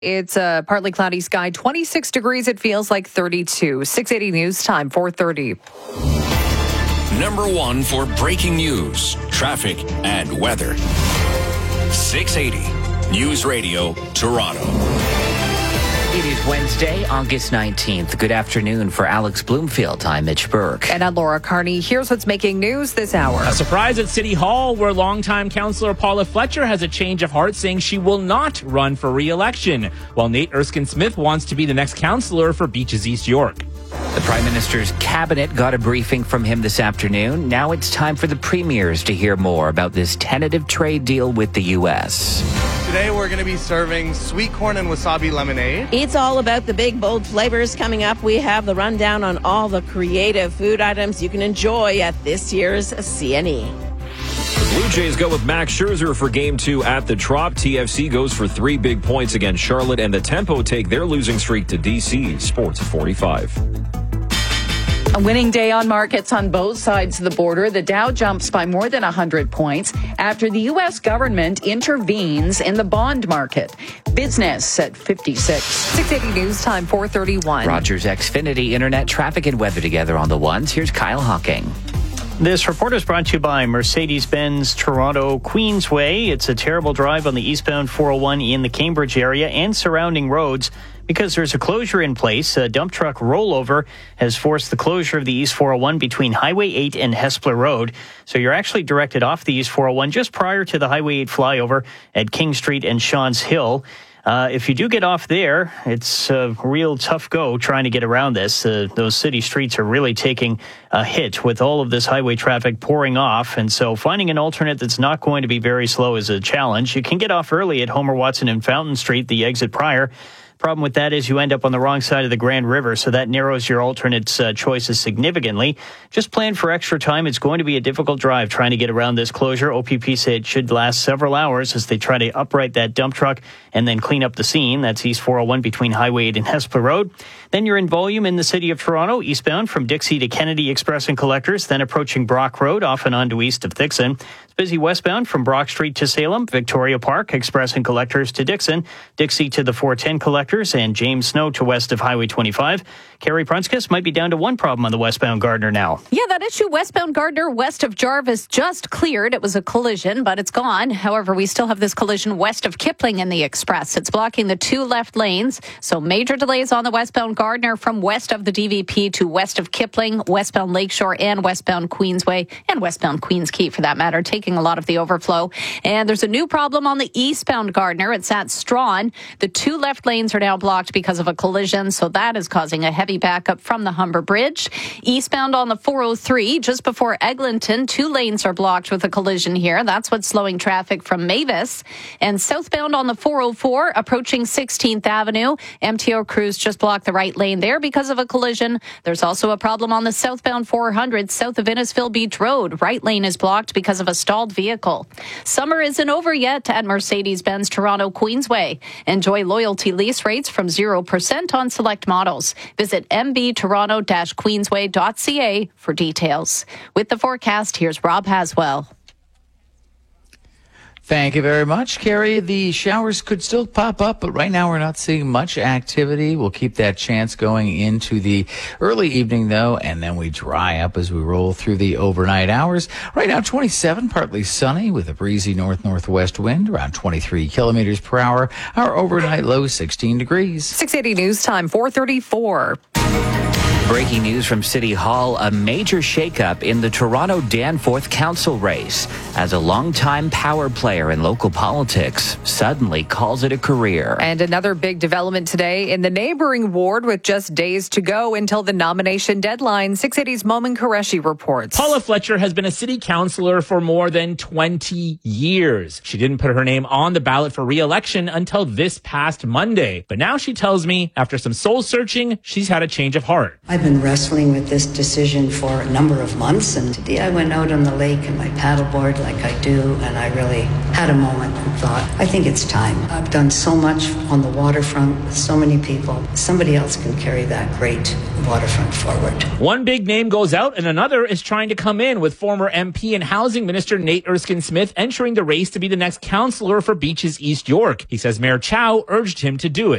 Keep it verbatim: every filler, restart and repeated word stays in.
It's a partly cloudy sky, twenty-six degrees. It feels like thirty-two. six eighty News Time, four thirty. Number one for breaking news, traffic, and weather. six eighty News Radio, Toronto. It is Wednesday, August nineteenth. Good afternoon for Alex Bloomfield. I'm Mitch Burke. And I'm Laura Carney. Here's what's making news this hour. A surprise at City Hall, where longtime councillor Paula Fletcher has a change of heart, saying she will not run for re-election, while Nate Erskine-Smith wants to be the next councillor for Beaches East York. The Prime Minister's cabinet got a briefing from him this afternoon. Now it's time for the premiers to hear more about this tentative trade deal with the U S. Today we're going to be serving sweet corn and wasabi lemonade. It's all about the big, bold flavors coming up. We have the rundown on all the creative food items you can enjoy at this year's C N E. The Blue Jays go with Max Scherzer for Game two at the Trop. T F C goes for three big points against Charlotte, and the Tempo take their losing streak to D C. Sports at forty-five. A winning day on markets on both sides of the border. The Dow jumps by more than one hundred points after the U S government intervenes in the bond market. Business at fifty-six. six eighty News Time, four thirty-one. Rogers Xfinity Internet traffic and weather together on the ones. Here's Kyle Hawking. This report is brought to you by Mercedes-Benz Toronto Queensway. It's a terrible drive on the eastbound four oh one in the Cambridge area and surrounding roads because there's a closure in place. A dump truck rollover has forced the closure of the East four oh one between Highway eight and Hespeler Road. So you're actually directed off the East four oh one just prior to the Highway eight flyover at King Street and Shawns Hill. Uh, if you do get off there, it's a real tough go trying to get around this. Uh, those city streets are really taking a hit with all of this highway traffic pouring off. And so finding an alternate that's not going to be very slow is a challenge. You can get off early at Homer Watson and Fountain Street, the exit prior. Problem with that is you end up on the wrong side of the Grand River, so that narrows your alternate uh, choices significantly. Just plan for extra time. It's going to be a difficult drive trying to get around this closure. O P P say it should last several hours as they try to upright that dump truck and then clean up the scene. That's East four oh one between Highway eight and Hespeler Road. Then you're in volume in the city of Toronto, eastbound from Dixie to Kennedy Express and Collectors, then approaching Brock Road, off and on to east of Dixon. It's busy westbound from Brock Street to Salem, Victoria Park, Express and Collectors to Dixon, Dixie to the four ten Collectors, and James Snow to west of Highway twenty-five. Carrie Prunskis might be down to one problem on the westbound Gardner now. Yeah, that issue westbound Gardner west of Jarvis just cleared. It was a collision, but it's gone. However, we still have this collision west of Kipling in the Express. It's blocking the two left lanes. So major delays on the westbound Gardner from west of the D V P to west of Kipling, westbound Lakeshore and westbound Queensway and westbound Queens Quay for that matter, taking a lot of the overflow. And there's a new problem on the eastbound Gardner. It's at Strawn. The two left lanes are now blocked because of a collision. So that is causing a heavy backup from the Humber Bridge. Eastbound on the four oh three, just before Eglinton, two lanes are blocked with a collision here. That's what's slowing traffic from Mavis. And southbound on the four oh four, approaching sixteenth Avenue, M T O crews just blocked the right lane there because of a collision. There's also a problem on the southbound four hundred, south of Innisfil Beach Road. Right lane is blocked because of a stalled vehicle. Summer isn't over yet at Mercedes-Benz Toronto Queensway. Enjoy loyalty lease rates from zero percent on select models. Visit m b toronto dash queensway dot c a for details. With the forecast, here's Rob Haswell. Thank you very much, Carrie. The showers could still pop up, but right now we're not seeing much activity. We'll keep that chance going into the early evening, though, and then we dry up as we roll through the overnight hours. Right now, twenty-seven, partly sunny with a breezy north-northwest wind, around twenty-three kilometers per hour. Our overnight low, sixteen degrees. six eighty News Time, four thirty-four. Breaking news from City Hall, a major shakeup in the Toronto Danforth Council race as a longtime power player in local politics suddenly calls it a career. And another big development today in the neighboring ward with just days to go until the nomination deadline. six eighty's Momin Qureshi reports. Paula Fletcher has been a city councillor for more than twenty years. She didn't put her name on the ballot for re-election until this past Monday. But now she tells me after some soul searching, she's had a change of heart. I've been wrestling with this decision for a number of months, and today I went out on the lake in my paddleboard like I do, and I really had a moment and thought, I think it's time. I've done so much on the waterfront with so many people. Somebody else can carry that great waterfront forward. One big name goes out and another is trying to come in, with former M P and Housing Minister Nate Erskine-Smith entering the race to be the next councillor for Beaches East York. He says Mayor Chow urged him to do it.